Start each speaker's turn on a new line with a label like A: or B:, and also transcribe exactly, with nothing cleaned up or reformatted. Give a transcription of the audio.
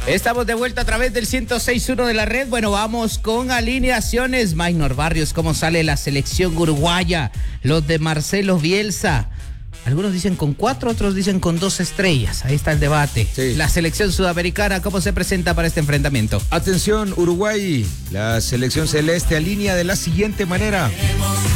A: Estamos de vuelta a través del ciento seis punto uno de la red. Bueno, vamos con alineaciones. Maynor Barrios, ¿cómo sale la selección uruguaya? Los de Marcelo Bielsa. Algunos dicen con cuatro, otros dicen con dos estrellas. Ahí está el debate. Sí. La selección sudamericana, ¿cómo se presenta para este enfrentamiento?
B: Atención, Uruguay. La selección celeste alinea de la siguiente manera.